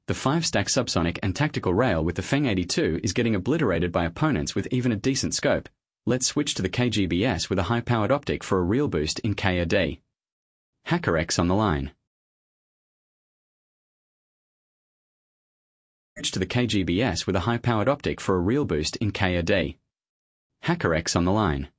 The 5-stack subsonic and tactical rail with the Feng 82 is getting obliterated by opponents with even a decent scope. Let's switch to the KGBS with a high-powered optic for a real boost in KAD. HackerX on the line. Switch to the KGBS with a high-powered optic for a real boost in KAD. HackerX on the line.